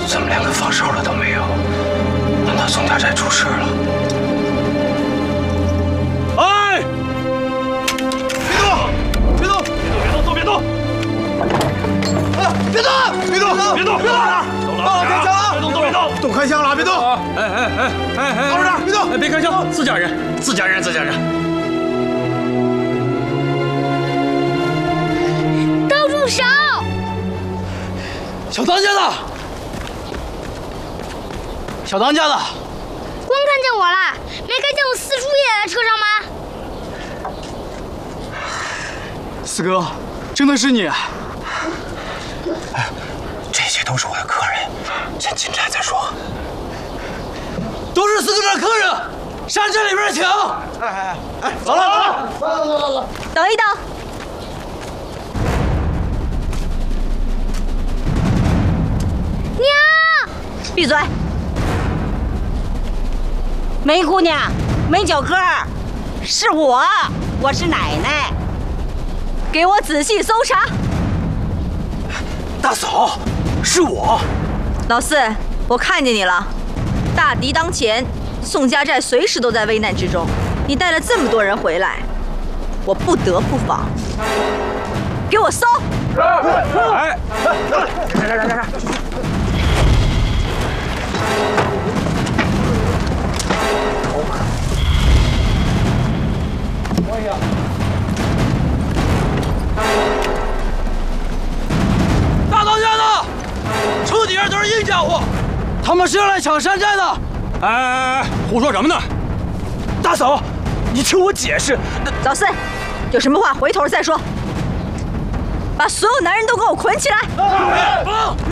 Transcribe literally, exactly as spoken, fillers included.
怎么连个放哨的都没有？难道宋家寨出事了？ 哎！别动！别动！别动！别动！ 啊！别动！别动！别动！别动！ 放了开枪了！别动！别动！ 都开枪了！别动！ 哎哎哎哎哎！ 放这儿！别动！ 哎，别开枪！自家人，自家人，自家人。 都住手！ 小当家的，小当家的， 光看见我了，没看见我四叔也在车上吗？ 四哥，真的是你？ 这些都是我的客人，先进寨再说。 都是四哥的客人，上这里边请。哎哎哎，走了走了，走了走了走了。 等一等。 娘， 闭嘴！梅姑娘，梅九哥，是我，我是奶奶。给我仔细搜查。 大嫂，是我。 老四，我看见你了。大敌当前，宋家寨随时都在危难之中。你带了这么多人回来，我不得不防。给我搜！ 哎！来来来来来！ 大当家的，车底下都是硬家伙，他们是要来抢山寨的。 哎哎哎，胡说什么呢？ 大嫂，你听我解释。 老四，有什么话回头再说。把所有男人都给我捆起来！ 放！